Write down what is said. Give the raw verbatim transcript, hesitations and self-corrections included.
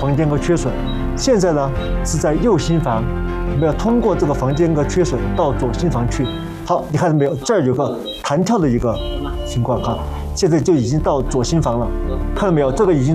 房间隔缺损。现在呢是在右心房，我们要通过这个房间隔缺损到左心房去。好，你看到没有？这儿有个弹跳的一个情况哈，现在就已经到左心房了，看到没有？这个已经。